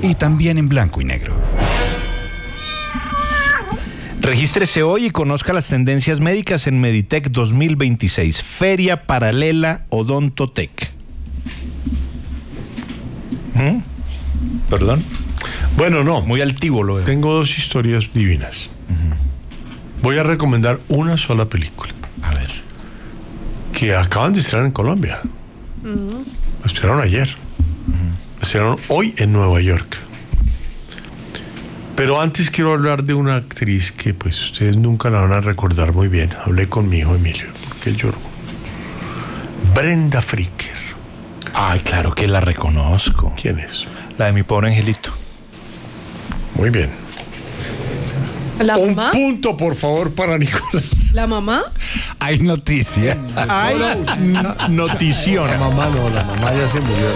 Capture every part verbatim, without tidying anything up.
y también en blanco y negro. Regístrese hoy y conozca las tendencias médicas en Meditec dos mil veintiséis, Feria Paralela Odontotec. ¿Mm? ¿Perdón? Bueno, no. Muy altivo lo veo. Tengo dos historias divinas. Uh-huh. Voy a recomendar una sola película. A ver. Que acaban de estrenar en Colombia. Uh-huh. La estrenaron ayer. Uh-huh. La estrenaron hoy en Nueva York. Pero antes quiero hablar de una actriz que pues ustedes nunca la van a recordar muy bien. Hablé con mi hijo Emilio, porque él lloró. Brenda Fricker. Ay, claro que la reconozco. ¿Quién es? La de Mi Pobre Angelito. Muy bien. ¿La Un mamá? punto, por favor, para Nicolás. ¿La mamá? Hay noticia. Ay, notición. La mamá no, la mamá ya se murió.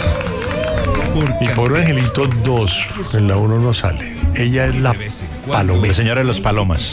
Mi Pobre Angelito dos, en la uno no sale. Ella es la palomera. La señora de los palomas.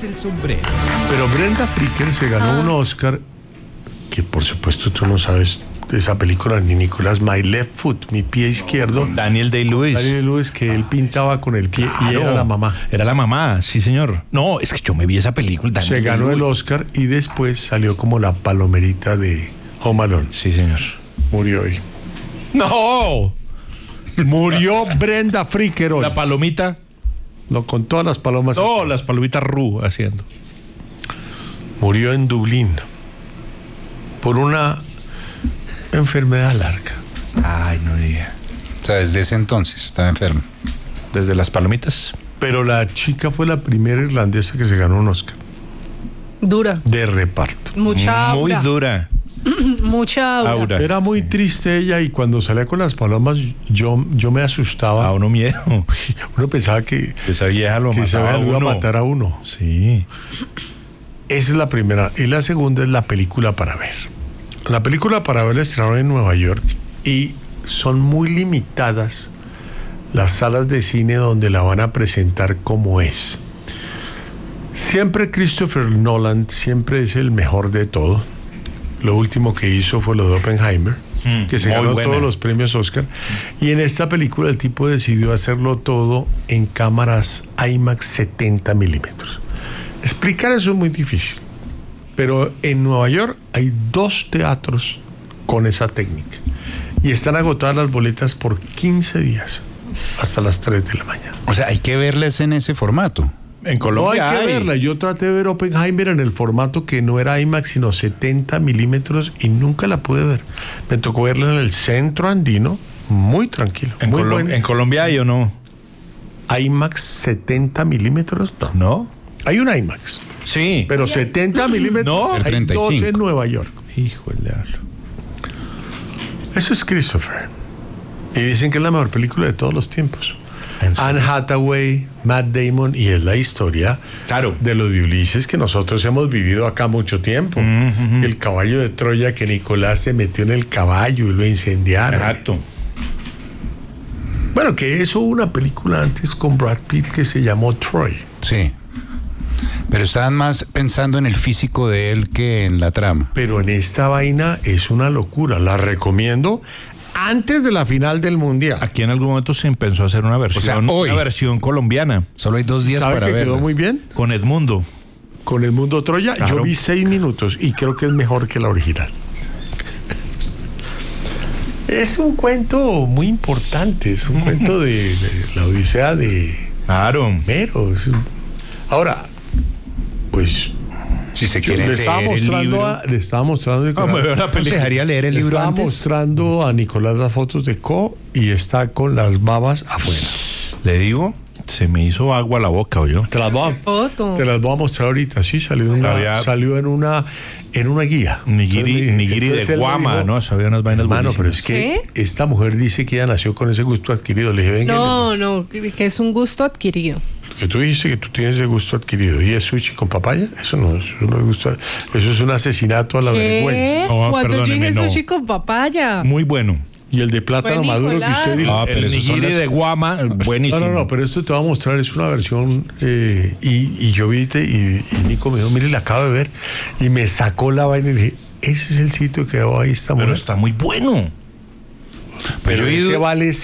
Pero Brenda Fricker se ganó ah. un Oscar, que por supuesto tú no sabes de esa película ni Nicolás, My Left Foot, mi pie izquierdo. Daniel Day-Lewis. Daniel Day-Lewis, que él pintaba con el pie. Claro, y era la mamá. Era la mamá, sí señor. No, es que yo me vi esa película. Daniel se ganó Day-Lewis. El Oscar y después salió como la palomerita de Home Alone. Sí señor. Murió hoy. ¡No! Murió Brenda Fricker hoy. La palomita. No, con todas las palomas. No, las palomitas Ru haciendo. Murió en Dublín por una enfermedad larga. Ay, no diga. O sea, desde ese entonces estaba enferma. Desde las palomitas. Pero la chica fue la primera irlandesa que se ganó un Oscar. Dura. De reparto. Mucha Muy aura. dura. Mucha aura. aura. Era muy triste ella y cuando salía con las palomas yo, yo me asustaba. A uno miedo. Uno pensaba que, que esa vieja lo, que esa vieja lo iba a matar a uno. Sí. Esa es la primera. Y la segunda es la película para ver. La película para ver la estrenaron en Nueva York y son muy limitadas las salas de cine donde la van a presentar como es. Siempre Christopher Nolan siempre es el mejor de todo. Lo último que hizo fue lo de Oppenheimer, mm, que se ganó buena. Todos los premios Oscar. Y en esta película el tipo decidió hacerlo todo en cámaras IMAX setenta milímetros. Explicar eso es muy difícil. Pero en Nueva York hay dos teatros con esa técnica. Y están agotadas las boletas por quince días, hasta las tres de la mañana. O sea, hay que verles en ese formato. En Colombia no hay que hay. verla. Yo traté de ver Oppenheimer en el formato que no era IMAX, sino setenta milímetros y nunca la pude ver. Me tocó verla en el centro andino, muy tranquilo. ¿En, muy Colo- buen... ¿En Colombia hay o no? IMAX setenta milímetros, no. ¿No? Hay un IMAX. Sí. Pero setenta milímetros, no, hay treinta y cinco. dos en Nueva York. Hijo de diablo. Eso es Christopher. Y dicen que es la mejor película de todos los tiempos. Anne Hathaway, Matt Damon, y es la historia claro. de los de Ulises que nosotros hemos vivido acá mucho tiempo. Mm-hmm. El caballo de Troya, que Nicolás se metió en el caballo y lo incendiaron. Exacto. Bueno, que eso hubo una película antes con Brad Pitt que se llamó Troy. Sí. Pero estaban más pensando en el físico de él que en la trama. Pero en esta vaina es una locura. La recomiendo. Antes de la final del Mundial. Aquí en algún momento se empezó a hacer una versión, o sea, hoy, una versión colombiana. Solo hay dos días ¿Sabe para que verlas? quedó muy bien? Con Edmundo. Con Edmundo Troya. Claro. Yo vi seis minutos y creo que es mejor que la original. Es un cuento muy importante. Es un cuento de, de la Odisea de Claro. Homero. Ahora, pues... Si se Yo quiere le estaba leer el mostrando libro. a, le estaba mostrando a Nicolás, Ah, me veo la ¿No se dejaría leer el le libro estaba antes? mostrando a Nicolás las fotos de Co y está con las babas afuera. Le digo, se me hizo agua la boca, ¿o yo? Te las voy a, foto. te las voy a mostrar ahorita. Sí, salió en una, Había... salió en una, en una guía. Nigiri, Entonces, nigiri entonces de él me guama, dijo, ¿no? Sabía unas vainas hermano, pero buenísimas. es que ¿Qué? esta mujer dice que ella nació con ese gusto adquirido. Le dije, venga. No, no, que es un gusto adquirido. Que tú dijiste que tú tienes ese gusto adquirido. ¿Y es sushi con papaya? Eso no, eso no es gusto. Eso es un asesinato a la ¿Qué? vergüenza. No, ¿Cuánto perdóneme, tiene no. sushi con papaya? Muy bueno. Y el de plátano Buen maduro Nicolás. que usted dijo. Ah, pero el esos son nigiri las- de guama, buenísimo. No, no, no, pero esto te va a mostrar, es una versión, eh, y, y yo vi, y, y Nico me dijo, mire, la acabo de ver, y me sacó la vaina y le dije, ese es el sitio que ahí está. Pero está muy bueno. Pero, Pero ese he ido- vale